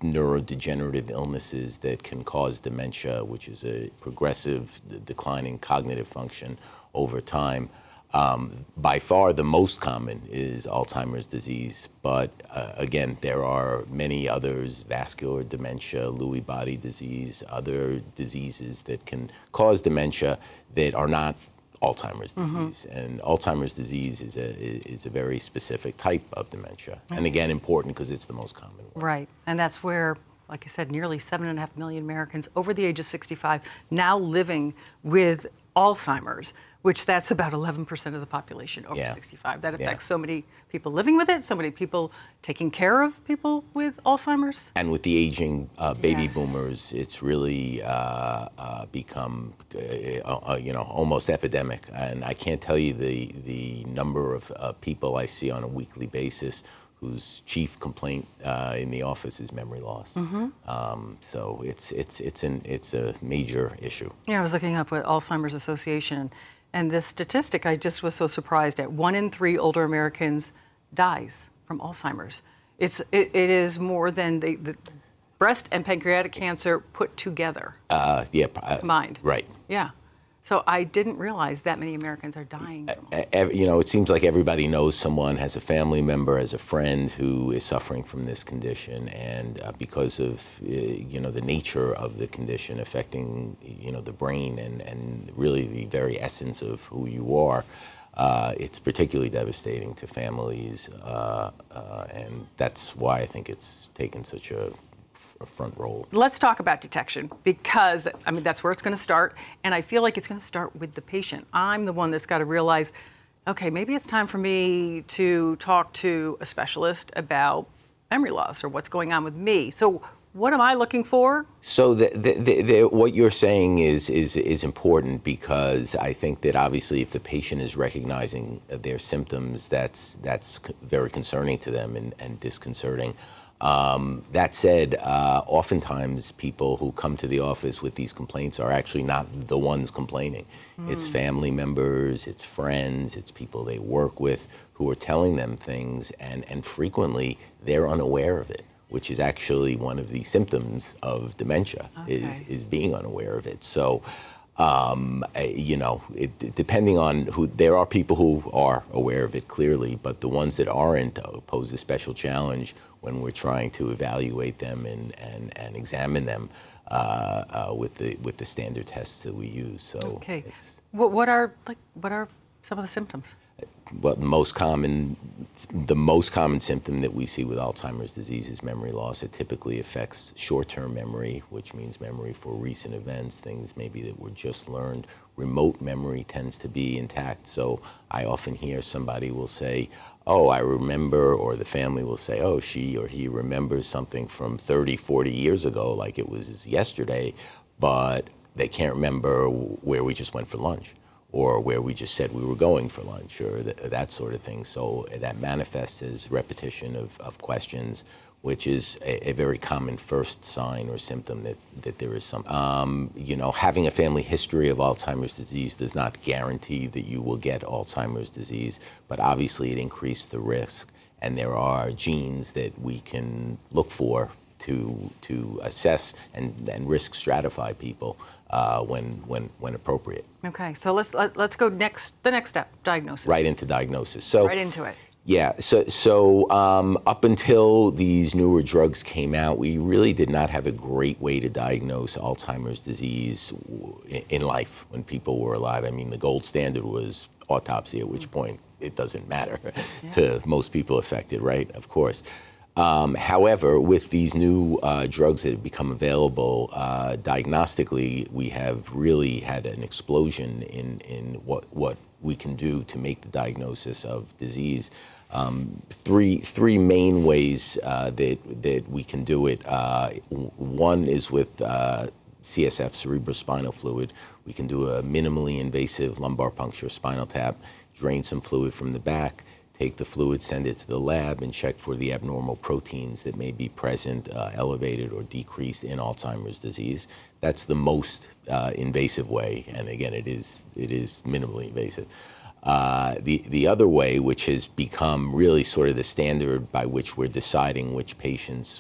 neurodegenerative illnesses that can cause dementia, which is a progressive declining cognitive function over time. By far the most common is Alzheimer's disease, but again, there are many others: vascular dementia, Lewy body disease, other diseases that can cause dementia that are not Alzheimer's disease. And Alzheimer's disease is a very specific type of dementia. And again, important because it's the most common one. Right, and that's where, like I said, nearly 7.5 million Americans over the age of 65 now living with Alzheimer's, which that's about 11% of the population over 65. That affects so many people living with it, so many people taking care of people with Alzheimer's. And with the aging baby boomers, it's really become, almost epidemic. And I can't tell you the number of people I see on a weekly basis whose chief complaint in the office is memory loss. So it's a major issue. Yeah, I was looking up with Alzheimer's Association, and this statistic I just was so surprised at: 1 in 3 older Americans dies from Alzheimer's. It is more than the breast and pancreatic cancer put together. Combined. Right. Yeah. So I didn't realize that many Americans are dying from it seems like everybody knows someone, has a family member, has a friend who is suffering from this condition, and because of the nature of the condition affecting the brain and really the very essence of who you are, it's particularly devastating to families, and that's why I think it's taken such a front role. Let's talk about detection, because that's where it's going to start, and I feel like it's going to start with the patient. I'm the one that's got to realize, okay, maybe it's time for me to talk to a specialist about memory loss or what's going on with me. So what am I looking for? So what you're saying is important, because I think that obviously if the patient is recognizing their symptoms, that's very concerning to them and disconcerting. That said, oftentimes people who come to the office with these complaints are actually not the ones complaining. It's family members, it's friends, it's people they work with who are telling them things, and frequently they're unaware of it, which is actually one of the symptoms of dementia, is being unaware of it. So, depending on who, there are people who are aware of it clearly, but the ones that aren't pose a special challenge when we're trying to evaluate them and examine them with the standard tests that we use. So, what are some of the symptoms? Well, the most common symptom that we see with Alzheimer's disease is memory loss. It typically affects short-term memory, which means memory for recent events, things maybe that were just learned. Remote memory tends to be intact. So I often hear somebody will say, oh, I remember, or the family will say, oh, she or he remembers something from 30, 40 years ago, like it was yesterday, but they can't remember where we just went for lunch, or where we just said we were going for lunch, or that sort of thing. So that manifests as repetition of questions, which is a very common first sign or symptom that there is some. Having a family history of Alzheimer's disease does not guarantee that you will get Alzheimer's disease, but obviously it increases the risk, and there are genes that we can look for to assess and risk stratify people when appropriate. Okay, so let's go the next step, diagnosis. Right into diagnosis. So right into it. Yeah, so up until these newer drugs came out, we really did not have a great way to diagnose Alzheimer's disease in life when people were alive. I mean, the gold standard was autopsy, at which point it doesn't matter to most people affected, right? Of course. However, with these new drugs that have become available, diagnostically, we have really had an explosion in what we can do to make the diagnosis of disease. Three main ways that we can do it. One is with CSF, cerebrospinal fluid. We can do a minimally invasive lumbar puncture spinal tap, drain some fluid from the back, take the fluid, send it to the lab, and check for the abnormal proteins that may be present, elevated or decreased in Alzheimer's disease. That's the most invasive way, and again, it is minimally invasive. The other way, which has become really sort of the standard by which we're deciding which patients